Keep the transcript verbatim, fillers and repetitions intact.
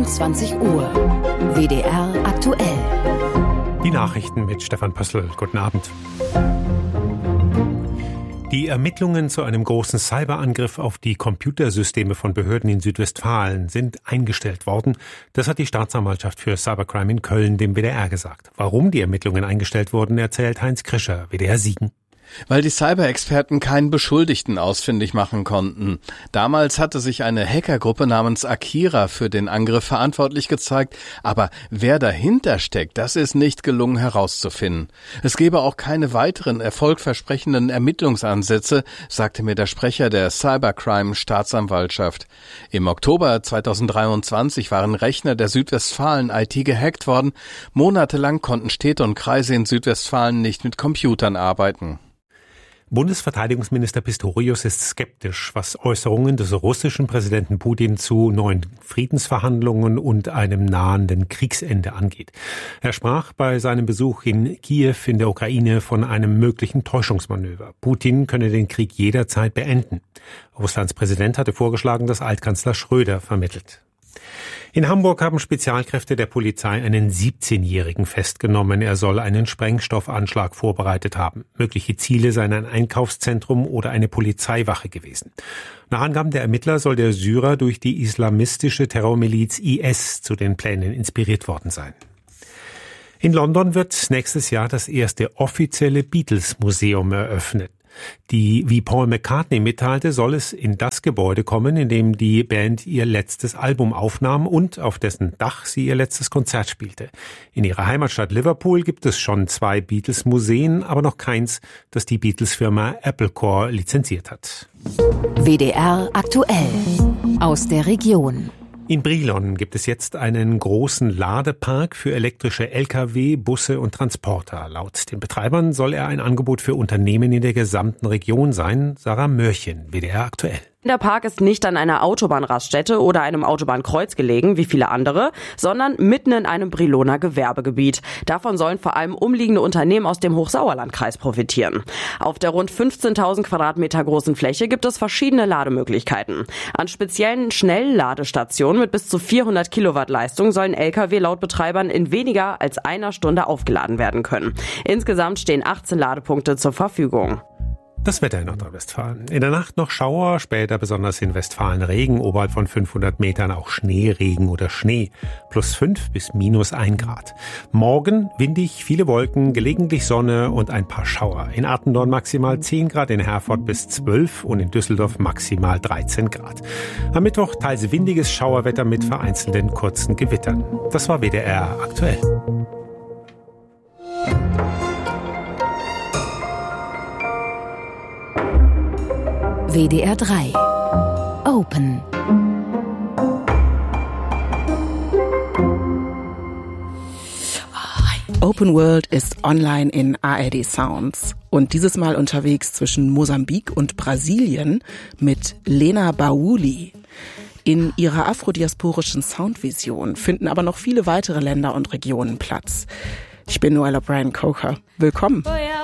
zweiundzwanzig Uhr. W D R aktuell. Die Nachrichten mit Stefan Pössl. Guten Abend. Die Ermittlungen zu einem großen Cyberangriff auf die Computersysteme von Behörden in Südwestfalen sind eingestellt worden. Das hat die Staatsanwaltschaft für Cybercrime in Köln dem W D R gesagt. Warum die Ermittlungen eingestellt wurden, erzählt Heinz Krischer, W D R Siegen. Weil die Cyber-Experten keinen Beschuldigten ausfindig machen konnten. Damals hatte sich eine Hackergruppe namens Akira für den Angriff verantwortlich gezeigt, aber wer dahinter steckt, das ist nicht gelungen herauszufinden. Es gebe auch keine weiteren erfolgversprechenden Ermittlungsansätze, sagte mir der Sprecher der Cybercrime-Staatsanwaltschaft. Im Oktober zweitausenddreiundzwanzig waren Rechner der Südwestfalen I T gehackt worden. Monatelang konnten Städte und Kreise in Südwestfalen nicht mit Computern arbeiten. Bundesverteidigungsminister Pistorius ist skeptisch, was Äußerungen des russischen Präsidenten Putin zu neuen Friedensverhandlungen und einem nahenden Kriegsende angeht. Er sprach bei seinem Besuch in Kiew in der Ukraine von einem möglichen Täuschungsmanöver. Putin könne den Krieg jederzeit beenden. Russlands Präsident hatte vorgeschlagen, dass Altkanzler Schröder vermittelt. In Hamburg haben Spezialkräfte der Polizei einen siebzehnjährigen festgenommen. Er soll einen Sprengstoffanschlag vorbereitet haben. Mögliche Ziele seien ein Einkaufszentrum oder eine Polizeiwache gewesen. Nach Angaben der Ermittler soll der Syrer durch die islamistische Terrormiliz I S zu den Plänen inspiriert worden sein. In London wird nächstes Jahr das erste offizielle Beatles-Museum eröffnet. Die, wie Paul McCartney mitteilte, soll es in das Gebäude kommen, in dem die Band ihr letztes Album aufnahm und auf dessen Dach sie ihr letztes Konzert spielte. In ihrer Heimatstadt Liverpool gibt es schon zwei Beatles-Museen, aber noch keins, das die Beatles-Firma Applecore lizenziert hat. W D R aktuell. Aus der Region. In Brilon gibt es jetzt einen großen Ladepark für elektrische L K W, Busse und Transporter. Laut den Betreibern soll er ein Angebot für Unternehmen in der gesamten Region sein. Sarah Mörchen, W D R aktuell. Der Park ist nicht an einer Autobahnraststätte oder einem Autobahnkreuz gelegen, wie viele andere, sondern mitten in einem Briloner Gewerbegebiet. Davon sollen vor allem umliegende Unternehmen aus dem Hochsauerlandkreis profitieren. Auf der rund fünfzehntausend Quadratmeter großen Fläche gibt es verschiedene Lademöglichkeiten. An speziellen Schnellladestationen mit bis zu vierhundert Kilowatt Leistung sollen L K W laut Betreibern in weniger als einer Stunde aufgeladen werden können. Insgesamt stehen achtzehn Ladepunkte zur Verfügung. Das Wetter in Nordrhein-Westfalen. In der Nacht noch Schauer, später besonders in Westfalen Regen, oberhalb von fünfhundert Metern auch Schneeregen oder Schnee. Plus fünf bis minus ein Grad. Morgen windig, viele Wolken, gelegentlich Sonne und ein paar Schauer. In Attendorn maximal zehn Grad, in Herford bis zwölf und in Düsseldorf maximal dreizehn Grad. Am Mittwoch teils windiges Schauerwetter mit vereinzelten kurzen Gewittern. Das war W D R aktuell. W D R drei. Open. Open World ist online in A R D Sounds und dieses Mal unterwegs zwischen Mosambik und Brasilien mit Lena Bauli. In ihrer afrodiasporischen Soundvision finden aber noch viele weitere Länder und Regionen Platz. Ich bin Noella Bryan Coker. Willkommen. Oh ja.